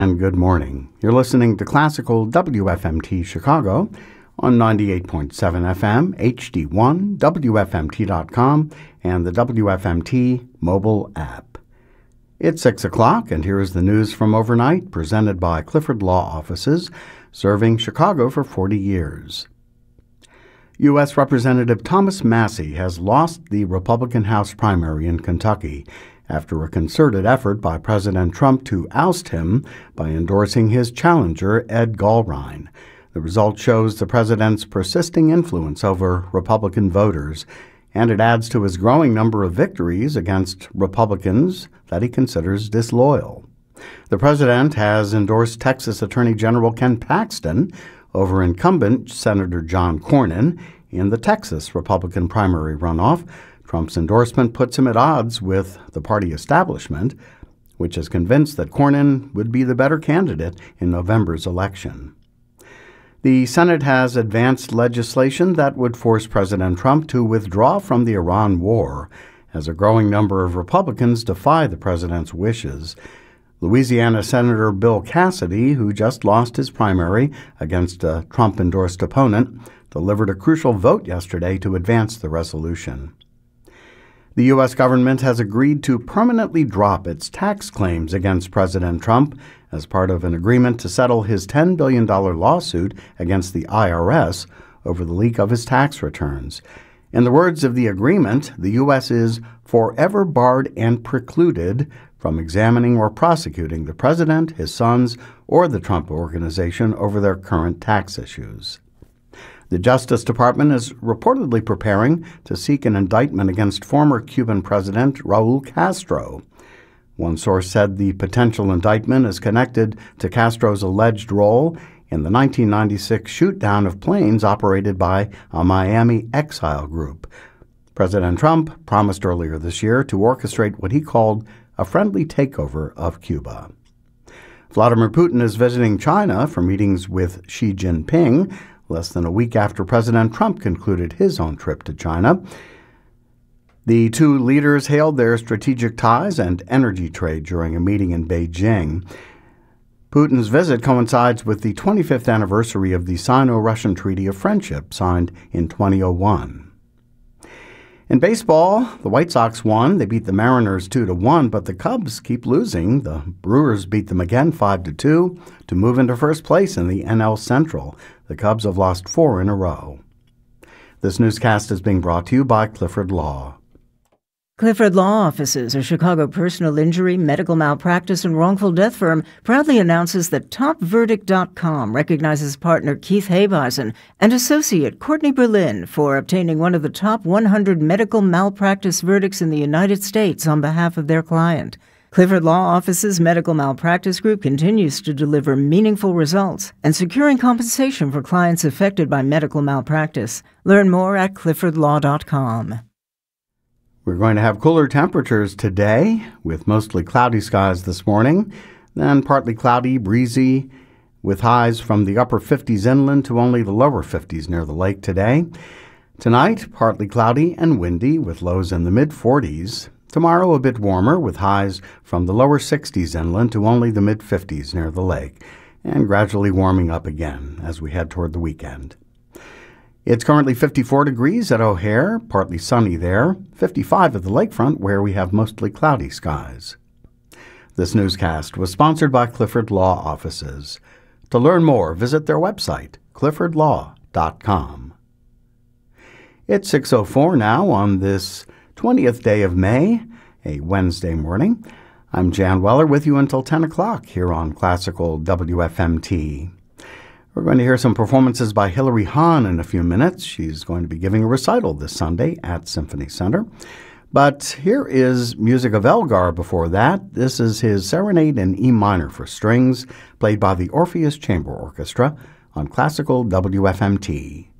And good morning. You're listening to Classical WFMT Chicago on 98.7 FM, HD1, WFMT.com, and the WFMT mobile app. It's 6 o'clock, and here is the news from overnight, presented by Clifford Law Offices, serving Chicago for 40 years. U.S. Representative Thomas Massie has lost the Republican House primary in Kentucky after a concerted effort by President Trump to oust him by endorsing his challenger, Ed Gallrein. The result shows the president's persisting influence over Republican voters, and it adds to his growing number of victories against Republicans that he considers disloyal. The president has endorsed Texas Attorney General Ken Paxton over incumbent Senator John Cornyn in the Texas Republican primary runoff. Trump's endorsement puts him at odds with the party establishment, which is convinced that Cornyn would be the better candidate in November's election. The Senate has advanced legislation that would force President Trump to withdraw from the Iran war, as a growing number of Republicans defy the president's wishes. Louisiana Senator Bill Cassidy, who just lost his primary against a Trump-endorsed opponent, delivered a crucial vote yesterday to advance the resolution. The U.S. government has agreed to permanently drop its tax claims against President Trump as part of an agreement to settle his $10 billion lawsuit against the IRS over the leak of his tax returns. In the words of the agreement, the U.S. is forever barred and precluded from examining or prosecuting the president, his sons, or the Trump Organization over their current tax issues. The Justice Department is reportedly preparing to seek an indictment against former Cuban President Raul Castro. One source said the potential indictment is connected to Castro's alleged role in the 1996 shoot-down of planes operated by a Miami exile group. President Trump promised earlier this year to orchestrate what he called a friendly takeover of Cuba. Vladimir Putin is visiting China for meetings with Xi Jinping, less than a week after President Trump concluded his own trip to China. The two leaders hailed their strategic ties and energy trade during a meeting in Beijing. Putin's visit coincides with the 25th anniversary of the Sino-Russian Treaty of Friendship, signed in 2001. In baseball, the White Sox won. They beat the Mariners 2-1, but the Cubs keep losing. The Brewers beat them again 5-2 to move into first place in the NL Central. The Cubs have lost 4 in a row. This newscast is being brought to you by Clifford Law. Clifford Law Offices, a Chicago personal injury, medical malpractice, and wrongful death firm, proudly announces that TopVerdict.com recognizes partner Keith Habeisen and associate Courtney Berlin for obtaining one of the top 100 medical malpractice verdicts in the United States on behalf of their client. Clifford Law Offices Medical Malpractice Group continues to deliver meaningful results and securing compensation for clients affected by medical malpractice. Learn more at cliffordlaw.com. We're going to have cooler temperatures today, with mostly cloudy skies this morning, then partly cloudy, breezy, with highs from the upper 50s inland to only the lower 50s near the lake today. Tonight, partly cloudy and windy, with lows in the mid-40s. Tomorrow, a bit warmer, with highs from the lower 60s inland to only the mid-50s near the lake, and gradually warming up again as we head toward the weekend. It's currently 54 degrees at O'Hare, partly sunny there, 55 at the lakefront where we have mostly cloudy skies. This newscast was sponsored by Clifford Law Offices. To learn more, visit their website, cliffordlaw.com. It's 6:04 now on this 20th day of May, a Wednesday morning. I'm Jan Weller with you until 10 o'clock here on Classical WFMT. We're going to hear some performances by Hilary Hahn in a few minutes. She's going to be giving a recital this Sunday at Symphony Center. But here is music of Elgar before that. This is his Serenade in E minor for strings, played by the Orpheus Chamber Orchestra on Classical WFMT.